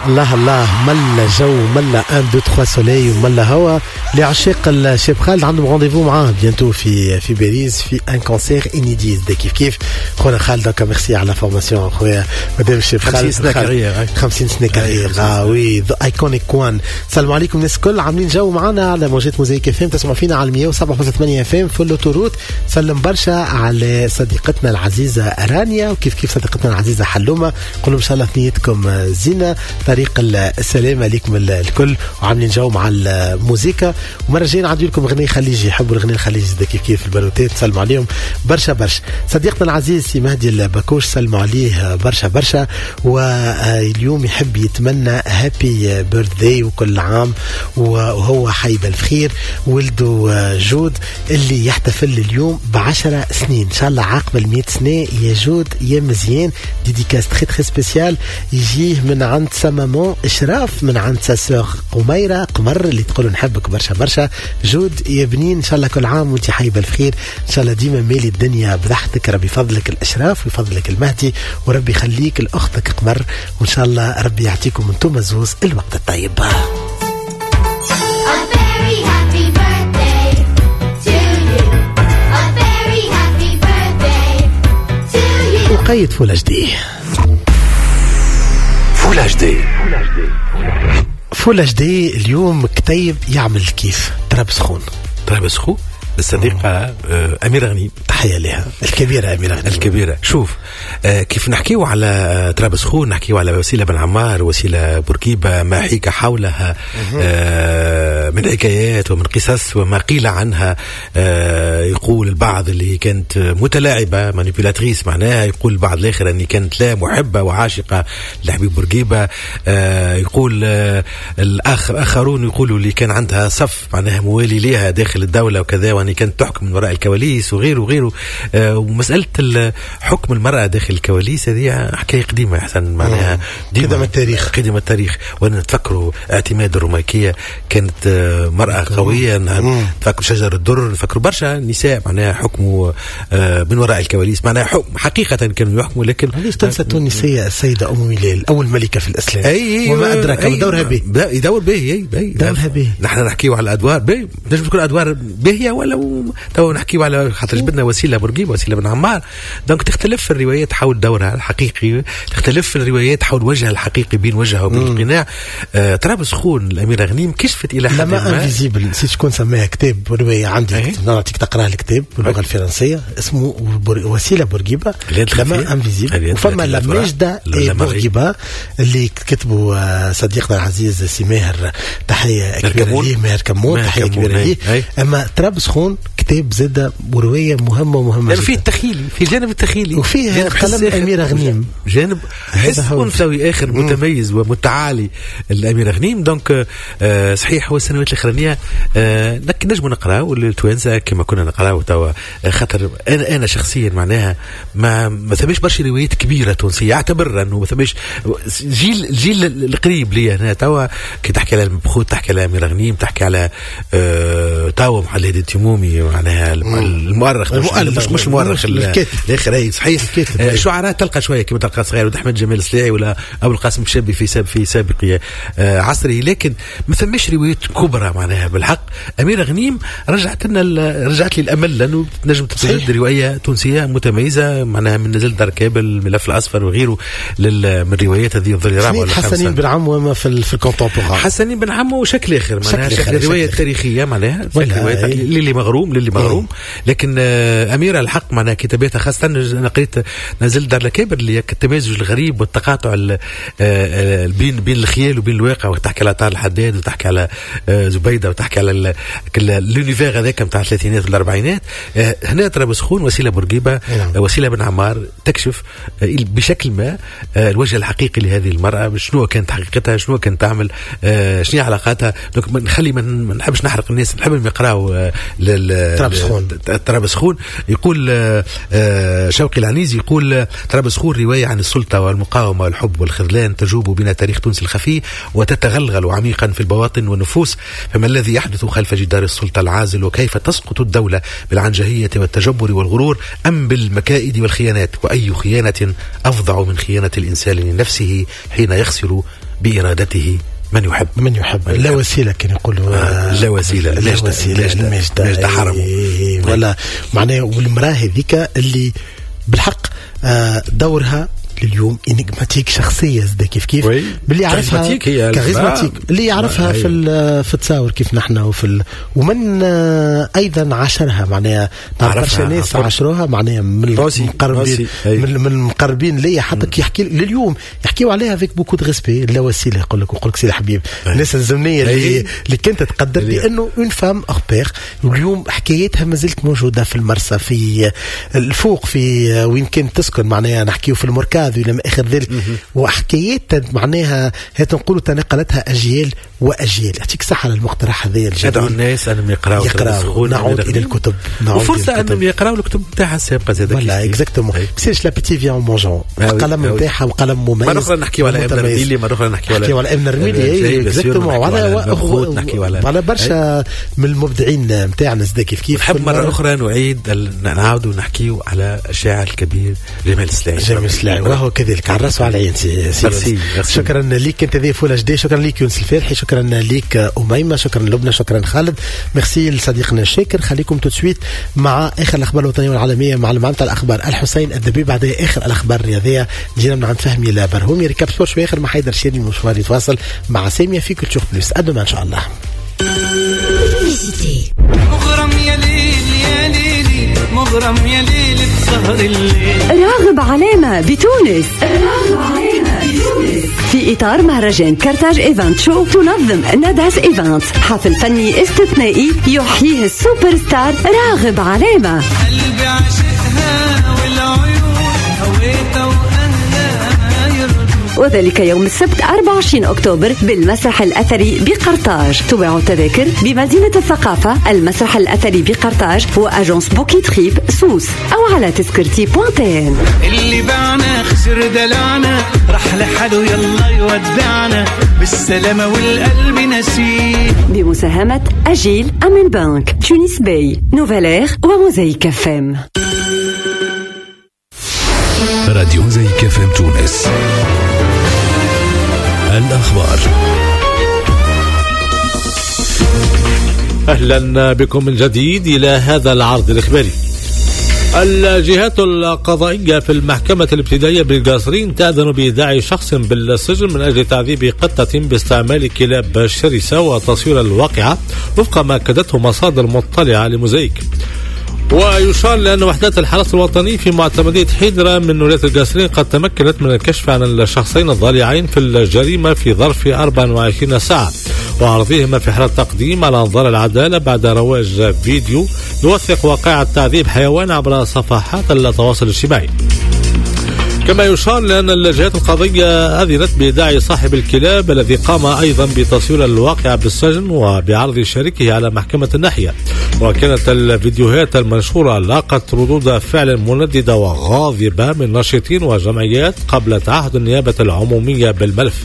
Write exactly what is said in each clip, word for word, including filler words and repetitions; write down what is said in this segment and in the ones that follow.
الله الله ملا جو ملا واحد اثنين ثلاثة سولي وملا هوا لعشاق الشاب خالد عندهم رونديفو معاه بيانتو في في باريس في ان كونسير انيديز دي كيف كيف خونا خالد دونك ميرسي على فورماسيون خويا مدام الشاب خالد خمسين سنه كارير خمسين سنه كارير اه وي ذا ايكونيك وان. السلام عليكم الناس الكل عاملين جو معنا على موجات موزايك اف ام تسمعوا فينا على مية وسبعة فاصلة ثمانية اف ام في الاوتوروت. سلم برشا على صديقتنا العزيزه رانيا وكيف كيف صديقتنا العزيزه حلومه قولوا ان شاء الله ثنيتكم زينه طريق السلام عليكم الكل وعاملين جو مع الموسيقى. ومره جايين نعدي لكم غني خليجي يحبوا الغني الخليجي كيف كيف البنوتات سلموا عليهم برشا برشا. صديقنا العزيز سي مهدي البكوش سلموا عليه برشا برشا واليوم يحب يتمنى هابي بيرثداي وكل عام وهو حي بالخير ولده جود اللي يحتفل اليوم بعشرة سنين ان شاء الله عاقبل مئة سنه يا جود يا مزيان. ديديكاس تري تري سبيسيال يجيه من عند سا مامون اشراف من عند سا سور قميره قمر اللي تقولوا نحبك برشا برشا. جود يا بنين ان شاء الله كل عام وانت حي بالخير ان شاء الله ديما مالي الدنيا بضحكتك ربي يفضلك الاشراف ويفضلك المهدي وربي يخليك لاختك قمر وان شاء الله ربي يعطيكم انتم زوز الوقت الطيب. وقيد فول اتش دي فول اتش دي فول اتش دي اليوم كتيب يعمل كيف طرابلس خون طرابلس خون الصديقة أميرة غنيم تحية لها الكبيرة أميرة غنيم الكبيرة. شوف كيف نحكيو على طرابلس خون نحكيو على وسيلة بن عمار وسيلة بورقيبة ما حيك حولها من حكايات ومن قصص وما قيل عنها. يقول البعض اللي كانت متلاعبة مانيبيلاتريس معناها يقول البعض الآخر أني كانت لا محبة وعاشقة لحبيب بورقيبة. يقول الآخر آخرون يقولوا اللي كان عندها صف معناها موالي لها داخل الدولة وكذا وأني كانت تحكم من وراء الكواليس وغيره وغيره. آه ومسألة حكم المرأة داخل الكواليس هذه حكاية قديمة أحسن معناها قدم التاريخ قدم التاريخ. وأنا نتفكروا اعتماد الرومانيكية كانت آه مرأة قوية نتفكروا شجر الدر نتفكروا برشا نساء معناها حكموا آه من وراء الكواليس معناها حكم حقيقة كانوا يحكموا. لكن ليش تنسى التونسية السيدة أم ميلال أول ملكة في الإسلام أي وما أدرك أي دورها به يدور به دورها به. نحن نحكيوا على الأدوار به نجم تكون أدوار باهية ولا تو نحكي على خاطر جبنا وسيله بورقيبه وسيله بن عمار دونك تختلف الروايات حول دورها الحقيقي تختلف الروايات حول وجهها الحقيقي بين وجهها وبين القناع. آه طرابلس خون الاميره غنيم كشفت الى حد ما لما انفيزيبل نسيت شكون سماها كتاب روايه عندي أيه؟ نعطيك تقراه الكتاب باللغه الفرنسيه اسمه وسيله بورقيبه لما انفيزيبل وفما لماجده بورقيبه اللي كتبوا صديقنا العزيز سي ماهر تحيه كبيره ليه ماهر كمون تحيه كبيره ليه. اما طرابلس خون كتاب زادة ورواية مهمة ومهمة يعني فيه التخيلي في جانب التخيلي وفيه قلم الأميرة غنيم جانب حس أنثوي آخر متميز ومتعالي الأميرة غنيم. دونك آه صحيح هو السنوات الأخرانية آه لكن نجم نقرأ والتوانسة كما كنا نقرأ توا خاطر أنا أنا شخصيا معناها ما ما ثماش برشا روايات كبيرة تونسية أعتبر أنه ما ثماش جيل الجيل القريب لي هنا توا كي تحكي على المبخوت تحكي على الأميرة غنيم تحكي على آه توا محل هادي التمومي معناها المؤرخ مش مش المؤرخ الاخر اي صحيح. الشعراء تلقى شويه كما تلقى صغير ود احمد جمال السلاعي ولا ابو القاسم الشابي في سابق في سابق عصري لكن ما ثماش روايات كبرى معناها بالحق. اميره غنيم رجعت لنا رجعت لي الامل لانه تنجم تتوجد روايه تونسيه متميزه معناها من نزل دار كابل الملف الاصفر وغيره من الروايات هذه الظريرام حسنين بن عمو وما في في الكونتمبوران حسنين بن عمو شكل اخر معناها شكل روايه تاريخيه معناها للي مغروم للي مغروم. لكن أميرة الحق معناها كتاباتها خاصة أنا قريت نزل دار الكابر اللي التمازج الغريب والتقاطع بين بين الخيال وبين الواقع وتحكي على طارق الحداد وتحكي على زبيدة وتحكي على اليونيفير هذاك نتاع الثلاثينات والأربعينات. هنا طرابلس خون وسيلة بورقيبة وسيلة بن عمار تكشف بشكل ما الوجه الحقيقي لهذه المرأة شنو كانت حقيقتها شنو كانت تعمل شنو علاقاتها. نخلي ما نحبش نحرق الناس نحب يقراوا طرابلس خون. طرابلس خون يقول شوقي العنيزي يقول طرابلس خون رواية عن السلطة والمقاومة والحب والخذلان تجوب بنا تاريخ تونس الخفي وتتغلغل عميقا في البواطن والنفوس. فما الذي يحدث خلف جدار السلطة العازل وكيف تسقط الدولة بالعنجهية والتجبر والغرور أم بالمكائد والخيانات وأي خيانة أفظع من خيانة الإنسان لنفسه حين يخسر بإرادته من يحب من يحب لا وسيلة كان يقولوا آه لا وسيلة لا وسيلة المجد حرمه ولا معناه. والمراه هذيك اللي بالحق دورها اليوم انجماتيك شخصيه زدا كيف كيف باللي يعرفها كاريزماتيك اللي يعرفها في في التصاور كيف نحن وفي ال... ومن ايضا عاشرها معناها برشا ناس عاشروها معناها من المقربين من, من المقربين ليا حتى كي يحكي لليوم يحكيوا عليها فيك بوكو دو ريسبي لا وسيله يقول لك ويقول لك سي الحبيب الناس الزمنيه اللي اللي كنت تقدر لانه اون فام اغبير واليوم حكايتها ما زلت موجوده في المرسى في الفوق في وين كنت تسكن معناها نحكيو في المركز إلى آخر ذلك وحكايات معناها هي تنقول تنقلتها أجيال وأجيال. أعطيك صحة للمقترح هذا الجديد. أدعو الناس أنهم يقرأوا يقرأوا نعود إلى الكتب وفرصة أنهم يقرأوا الكتب نتاعها السابقة زادة ولا إكزاكتومون بسيرش لا بيتي فيان مونجون القلم نتاعها وقلم مميز. مرة أخرى نحكي على ابن رميلي مرة أخرى نحكي على على ابن رميلي إكزاكتومون وعلى على برشا من المبدعين نتاعنا زاد كيف كيف. نحب مرة أخرى نعيد نعاود ونحكي على الشاعر الكبير جمال السلاعي. جمال السلاعي وهو كذلك على الراس وعلى العين. شكرا ليك انت ذي فول جدي. شكرا ليك يونس الفالحي. شكرا ليك أميمة. شكرا لبنى. شكرا خالد. ميرسي لصديقنا الشاكر. خليكم توتسويت مع اخر الاخبار الوطنيه والعالميه مع المعلم تاع الاخبار الحسين الدبيب. بعدها اخر الاخبار الرياضيه نجينا من عند فهمي لا برهومي ريكاب سبور شوي اخر مع حيدر شيري مشوار يتواصل مع ساميه في كلتشور بلوس. ادوما ان شاء الله. مغرم يا ليل يا ليلي مغرم يا ليل بسهر الليل. راغب علامة بتونس. راغب علامة بتونس في إطار مهرجان كارتاج إيفانت شو تنظم نداس إيفانت حفل فني استثنائي يحييه السوبر ستار راغب علامة. قلبي عشقها والعيون هويتها وأهلها يرضوا. وذلك يوم السبت أربعة وعشرين أكتوبر بالمسرح الأثري بقرطاج. تباع التذاكر بمدينة الثقافة المسرح الأثري بقرطاج وأجنس بوكي تخيب سوس أو على تذكرتي بوانتين. اللي باعنا خسر دلعنا راح لحاله يلا يودعنا بالسلامة والقلب نسيه. بمساهمة أجيل أمين بانك تونس باي نوفالير وموزايك فام. راديو موزايك فام تونس. الأخبار. أهلا بكم من جديد إلى هذا العرض الإخباري. الجهات القضائية في المحكمة الابتدائية بالقصرين تأذن بإيداع شخص بالسجن من أجل تعذيب قطة باستعمال كلاب شرسة وتصوير الواقعة وفق ما أكدته مصادر مطلعة لموزايك. ويشار لأن وحدات الحرس الوطني في معتمدية حيدرة من ولاية القصرين قد تمكنت من الكشف عن الشخصين الضالعين في الجريمة في ظرف أربع وعشرين ساعة وعرضهما في حالة تقديم على أنظار العدالة بعد رواج فيديو يوثق واقعة تعذيب حيوان عبر صفحات التواصل الاجتماعي. كما يشار لأن الجهات القضائية أذنت بإيداع صاحب الكلاب الذي قام أيضا بتصوير الواقع بالسجن وبعرض شريكه على محكمة الناحية. وكانت الفيديوهات المنشورة لاقت ردود فعل منددة وغاضبة من ناشطين وجمعيات قبل تعهد النيابة العمومية بالملف.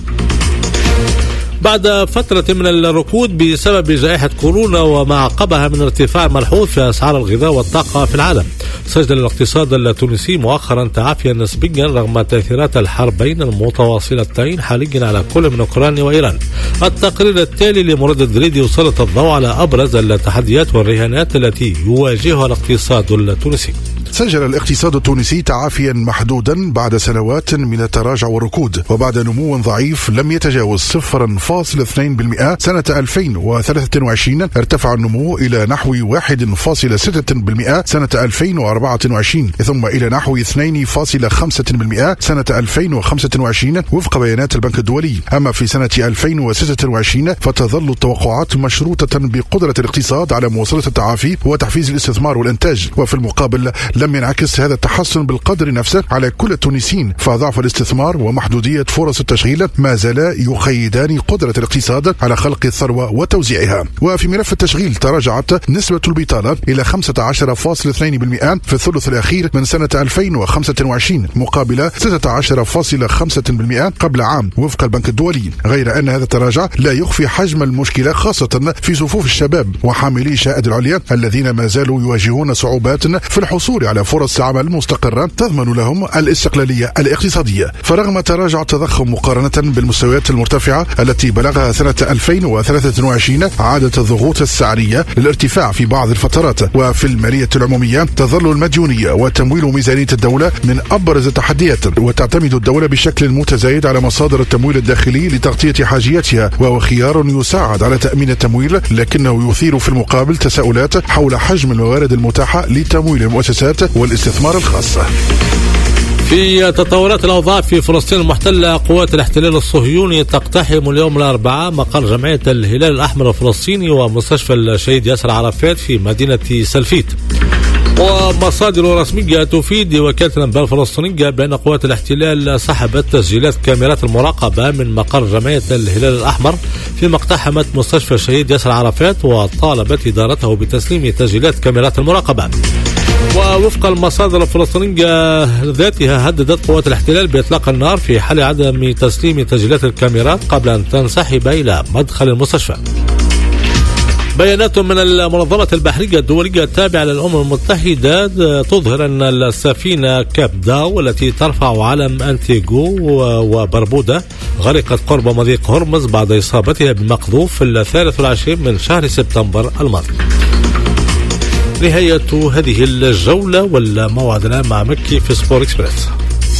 بعد فترة من الركود بسبب جائحة كورونا وما عقبها من ارتفاع ملحوظ في أسعار الغذاء والطاقة في العالم، سجل الاقتصاد التونسي مؤخرا تعافيا نسبيا رغم تأثيرات الحربين المتواصلتين حاليا على كل من أوكرانيا وإيران. التقرير التالي لمراد الدريدي يسلط الضوء على أبرز التحديات والرهانات التي يواجهها الاقتصاد التونسي. سجل الاقتصاد التونسي تعافيا محدودا بعد سنوات من التراجع والركود وبعد نمو ضعيف لم يتجاوز صفر فاصلة اثنين بالمئة سنة ألفين وثلاثة وعشرين. ارتفع النمو إلى نحو واحد فاصلة ستة بالمئة سنة ألفين وأربعة وعشرين ثم إلى نحو اثنين فاصلة خمسة بالمئة سنة ألفين وخمسة وعشرين وفق بيانات البنك الدولي. أما في سنة ألفين وستة وعشرين فتظل التوقعات مشروطة بقدرة الاقتصاد على مواصلة التعافي وتحفيز الاستثمار والإنتاج. وفي المقابل لم ينعكس هذا التحسن بالقدر نفسه على كل التونسيين، فضعف الاستثمار ومحدودية فرص التشغيل ما زالا يقيدان قدرة الاقتصاد على خلق الثروة وتوزيعها. وفي ملف التشغيل تراجعت نسبة البطالة إلى خمسة عشر فاصلة اثنين بالمئة في الثلث الأخير من سنة ألفين وخمسة وعشرين مقابل ستة عشر فاصلة خمسة بالمئة قبل عام وفق البنك الدولي، غير أن هذا التراجع لا يخفي حجم المشكلة خاصة في صفوف الشباب وحاملي الشهادة العليا الذين ما زالوا يواجهون صعوبات في الحصول للعثور على فرص عمل مستقرة تضمن لهم الاستقلالية الاقتصادية. فرغم تراجع التضخم مقارنة بالمستويات المرتفعة التي بلغها سنة ألفين وثلاثة وعشرين، عادت الضغوط السعرية للارتفاع في بعض الفترات. وفي المالية العمومية تظل المديونية وتمويل ميزانية الدولة من أبرز التحديات، وتعتمد الدولة بشكل متزايد على مصادر التمويل الداخلي لتغطية حاجياتها، وهو خيار يساعد على تأمين التمويل، لكنه يثير في المقابل تساؤلات حول حجم الموارد المتاحة لتمويل المؤسسات والاستثمار الخاص. في تطورات الأوضاع في فلسطين المحتلة، قوات الاحتلال الصهيوني تقتحم اليوم الأربعاء مقر جمعية الهلال الأحمر الفلسطيني ومستشفى الشهيد ياسر عرفات في مدينة سلفيت. ومصادر رسمية تفيد وكالة الأنباء الفلسطينية بأن قوات الاحتلال سحبت تسجيلات كاميرات المراقبة من مقر جمعية الهلال الأحمر فيما اقتحمت مستشفى الشهيد ياسر عرفات، وطالبت إدارته بتسليم تسجيلات كاميرات المراقبة. ووفق المصادر الفلسطينية ذاتها، هددت قوات الاحتلال بإطلاق النار في حال عدم تسليم تسجيلات الكاميرات قبل أن تنسحب إلى مدخل المستشفى. بيانات من المنظمة البحرية الدولية التابعة للأمم المتحدة تظهر أن السفينة كاب داو التي ترفع علم أنتيغو وبربودا غرقت قرب مضيق هرمز بعد إصابتها بمقذوف في الثالث والعشرين من شهر سبتمبر الماضي. نهاية هذه الجولة، والموعد الآن مع مكي في سبور إكسبريس.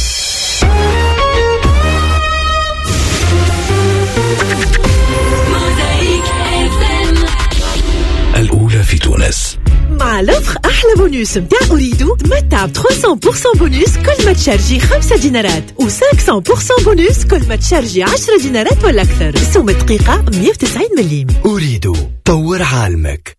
الأولى في تونس. مع لوفر أحلى بونوس متاع أريدو، تمتع ب ثلاثمية بالمية بونوس كل ما تشارجي خمسة دينارات، و خمسمية بالمية بونوس كل ما تشارجي عشرة دينارات ولا أكثر. السوم دقيقة مية وتسعين مليم. أريدو، طور عالمك.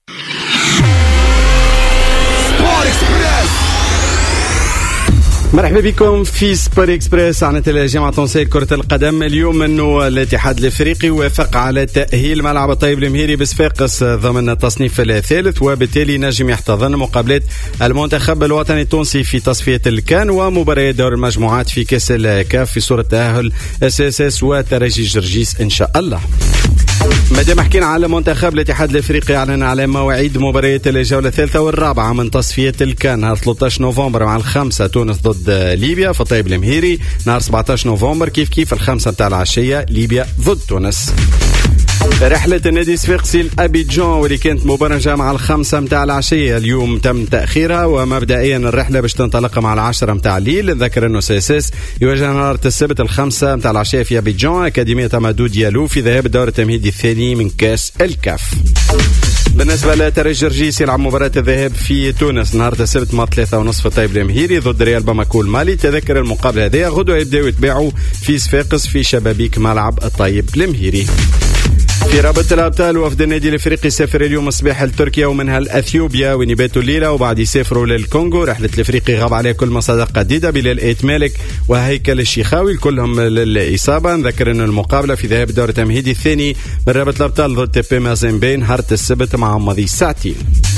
مرحبا بكم في سبور اكسبريس. عن الجامعة التونسية لكرة القدم اليوم انه الاتحاد الافريقي وافق على تأهيل ملعب الطيب المهيري بصفاقس ضمن التصنيف الثالث، وبالتالي نجم يحتضن مقابلات المنتخب الوطني التونسي في تصفية الكان ومباريات دور المجموعات في كأس الكاف في صورة تأهل اس اس اس وترجي جرجيس ان شاء الله. مادام حكينا على منتخب الاتحاد الافريقي، اعلن على مواعيد مباريات الجوله الثالثه والرابعه من تصفيه الكان. نهار ثلاثة عشر نوفمبر مع الخمسه تونس ضد ليبيا في الطيب المهيري. نهار سبعة عشر نوفمبر كيف كيف الخمسه نتاع العشيه ليبيا ضد تونس. رحلة النادي الصفاقسي لأبيجان واللي كانت مبرمجة مع الخمسة متاع العشية اليوم تم تأخيرها، ومبدئيا الرحلة باش تنطلق مع العشرة متاع الليل. ذكر انه سيسس يواجه نهار السبت الخمسة متاع العشية في أبيجان أكاديمية مادو ديالو في ذهاب الدور التمهيدي الثاني من كاس الكاف. بالنسبة لترجي جرجيس يلعب مباراة الذهاب في تونس نهار السبت مع ثلاثة ونصف في الطيب المهيري ضد ريال باماكو المالي. تذكر المقابلة هذه غدوة يبدأوا يتباعوا في صفاقس في شبابيك ملعب الطيب المهيري. في رابطة الأبطال، وفد النادي الافريقي سافر اليوم الصباح لتركيا ومنها لاثيوبيا وين يباتوا الليله وبعد يسافروا للكونغو. رحله الافريقي غاب عليها كل مصادر قديده بلال ايت مالك وهيكل الشيخاوي كلهم للاصابه. نذكر ان المقابله في ذهاب الدور التمهيدي الثاني من رابطة الأبطال ضد تي بي مازيمبي نهار السبت مع ماضي ساعتين.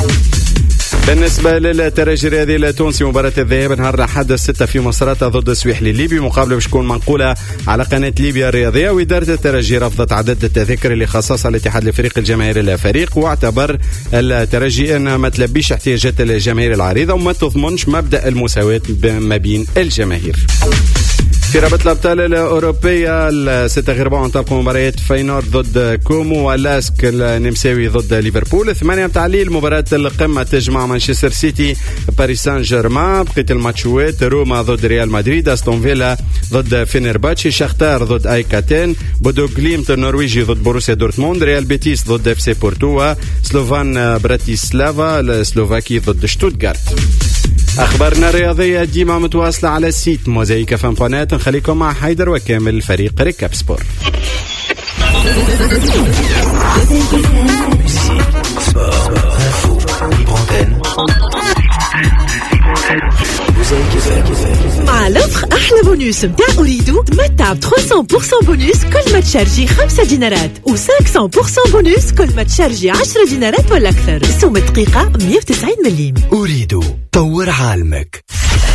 بالنسبة للترجي الرياضي التونسي، مباراة الذهاب نهار الأحد الستة في مصراتة ضد السويحلي الليبي. مقابلة باش تكون منقولة على قناة ليبيا الرياضية، وإدارة الترجي رفضت عدد التذاكر اللي خصصها الاتحاد الافريقي الجماهيري الفريق، واعتبر الترجي أنها ما تلبيش احتياجات الجماهير العريضة وما تضمنش مبدأ المساواة ما بين الجماهير. في رابطة الأبطال الأوروبية الستة غير ربع انطلقوا مباريات فاينورد ضد كومو والاسك النمساوي ضد ليفربول. ثمانية متاع الليل مباراة القمة تجمع مانشستر سيتي باريس سان جيرمان. بقية الماتشوات روما ضد ريال مدريد، استون فيلا ضد فينرباتشي، شختار ضد ايكاتين، بودو جليمت النرويجي ضد بوروسيا دورتموند، ريال بيتيس ضد اف سي بورتو، سلوفان براتيسلافا السلوفاكي ضد شتوتغارت. أخبارنا الرياضية ديما متواصلة على السيت موزايك فان بونات. نخليكم مع حيدر وكامل فريق ريكاب سبور. مع لوفر أحلى بونوس متاع أريدو، تمتع ب ثلاثمية بالمية بونوس كل ما تشارجي خمسة دينارات، و خمسمية بالمية بونوس كل ما تشارجي عشرة دينارات ولا أكثر. السوم الدقيقة مية وتسعين مليم. أريدو، طور عالمك.